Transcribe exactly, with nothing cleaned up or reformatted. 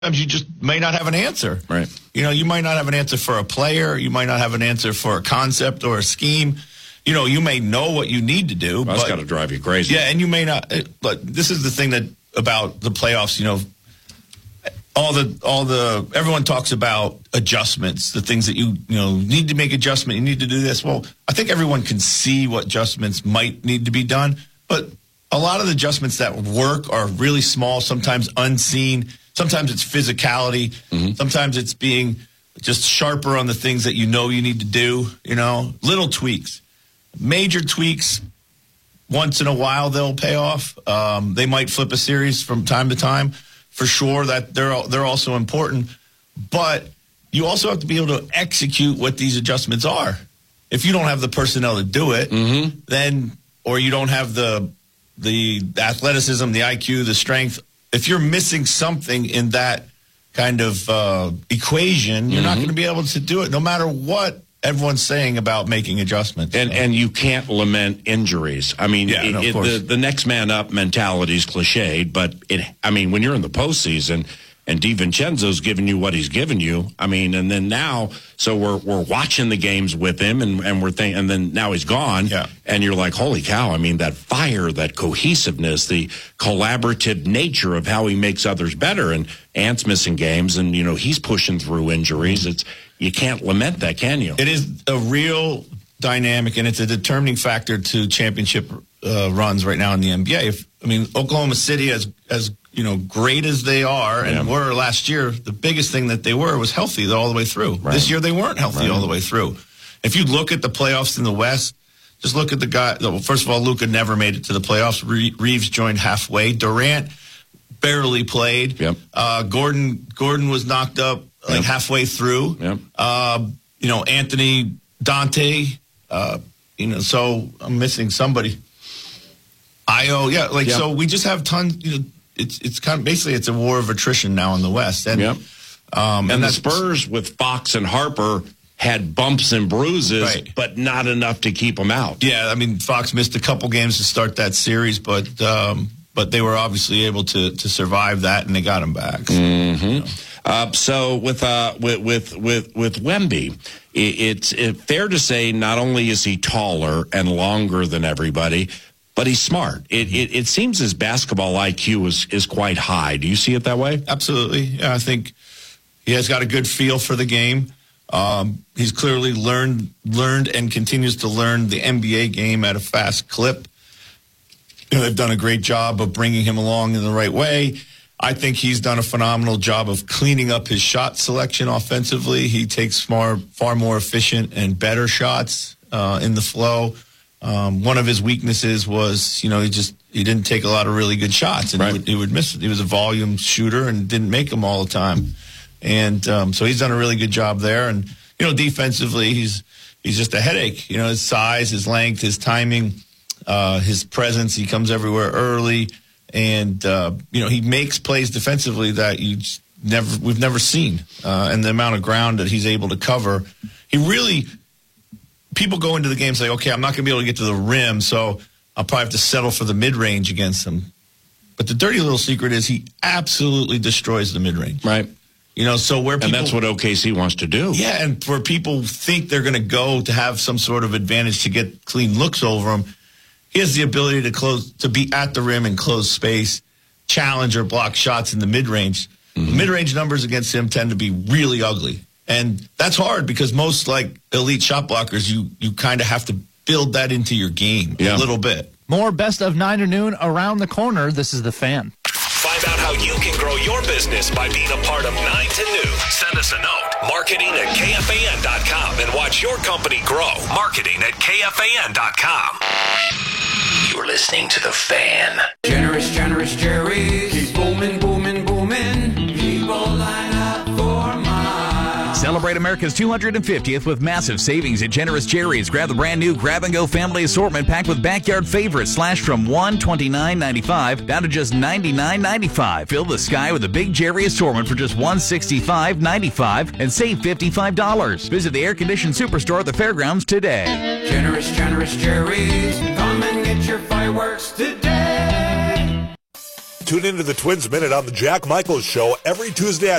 Sometimes you just may not have an answer. Right. You know, you might not have an answer for a player. You might not have an answer for a concept or a scheme. You know, you may know what you need to do. Well, that's but, got to drive you crazy. Yeah, and you may not. But this is the thing that about the playoffs. You know, all the all the everyone talks about adjustments, the things that you you know need to make adjustment. You need to do this. Well, I think everyone can see what adjustments might need to be done, but a lot of the adjustments that work are really small, sometimes unseen. Sometimes it's physicality. Mm-hmm. Sometimes it's being just sharper on the things that you know you need to do, you know, little tweaks. Major tweaks, once in a while, they'll pay off. Um, they might flip a series from time to time. For sure, that they're they're also important. But you also have to be able to execute what these adjustments are. If you don't have the personnel to do it, mm-hmm. then, or you don't have the the athleticism, the I Q, the strength, if you're missing something in that kind of uh, equation, you're mm-hmm. not going to be able to do it, no matter what everyone's saying about making adjustments. And so. and you can't lament injuries. I mean, yeah, it, no, of it, course. the, the next man up mentality is cliched, but it. I mean, when you're in the postseason and DiVincenzo's giving you what he's given you, I mean, and then now, so we're we're watching the games with him, and, and we're thinking, and then now he's gone, yeah. and you're like, holy cow! I mean, that fire, that cohesiveness, the collaborative nature of how he makes others better. And Ant's missing games, and you know he's pushing through injuries. It's you can't lament that, can you? It is a real dynamic, and it's a determining factor to championship uh, runs right now in the N B A. If, I mean, Oklahoma City, as as you know, great as they are and yeah. were last year, the biggest thing that they were was healthy all the way through. Right. This year they weren't healthy right. all the way through. If you look at the playoffs in the West, just look at the guy. Well, first of all, Luka never made it to the playoffs. Reeves joined halfway. Durant barely played. Yep. Uh, Gordon Gordon was knocked up like yep. halfway through. Yep. Uh, you know, Anthony Dante. Uh, you know, so I'm missing somebody. Io, yeah, like yep. so we just have tons. You know, it's it's kind of basically it's a war of attrition now in the West, and yep. um, and, and the Spurs with Fox and Harper had bumps and bruises, right. but not enough to keep them out. Yeah, I mean Fox missed a couple games to start that series, but um, but they were obviously able to to survive that, and they got him back. So, mm-hmm. you know. uh, so with uh with with with with Wemby, it, it's it fair to say not only is he taller and longer than everybody, but he's smart. It, it it seems his basketball I Q is is quite high. Do you see it that way? Absolutely. Yeah, I think he has got a good feel for the game. Um, he's clearly learned learned and continues to learn the N B A game at a fast clip. You know, they've done a great job of bringing him along in the right way. I think he's done a phenomenal job of cleaning up his shot selection offensively. He takes far far more efficient and better shots uh, in the flow. Um, one of his weaknesses was, you know, he just he didn't take a lot of really good shots, and right. he, would, he would miss it. He was a volume shooter and didn't make them all the time, and um, so he's done a really good job there. And you know, defensively, he's he's just a headache. You know, his size, his length, his timing, uh, his presence. He comes everywhere early, and uh, you know, he makes plays defensively that you just never we've never seen, uh, and the amount of ground that he's able to cover, he really. People go into the game and say, okay, I'm not going to be able to get to the rim, so I'll probably have to settle for the mid-range against him. But the dirty little secret is he absolutely destroys the mid-range. Right. You know, so where people... And that's what O K C wants to do. Yeah, and where people think they're going to go to have some sort of advantage to get clean looks over him, he has the ability to close, to be at the rim and close space, challenge or block shots in the mid-range. Mm-hmm. The mid-range numbers against him tend to be really ugly. And that's hard because most, like, elite shot blockers, you, you kind of have to build that into your game yeah. a little bit. More Best of nine to noon around the corner. This is The Fan. Find out how you can grow your business by being a part of nine to noon. Send us a note. Marketing at K F A N dot com and watch your company grow. Marketing at K F A N dot com. You're listening to The Fan. Generous, generous Jerry. Keep booming, booming, booming. People line up for mine. Celebrate America's two hundred fiftieth with massive savings at Generous Jerry's. Grab the brand new Grab and Go family assortment packed with backyard favorites, slashed from one hundred twenty-nine ninety-five down to just ninety-nine ninety-five. Fill the sky with a big Jerry assortment for just one hundred sixty-five ninety-five and save fifty-five dollars. Visit the air-conditioned superstore at the fairgrounds today. Generous, generous Jerry's. Come and get your fireworks today. Tune into the Twins Minute on the Jack Michaels Show every Tuesday at